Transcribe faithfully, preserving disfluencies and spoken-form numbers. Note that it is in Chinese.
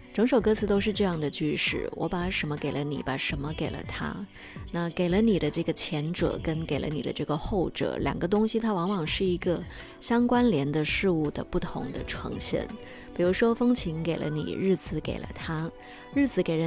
整首歌词都是这样的句式，我把什么给了你，把什么给了他。那给了你的这个前者跟给了你的这个后者，两个东西它往往是一个相关联的事物的不同的呈现。比如说风情给了你，日子给了他，日子给人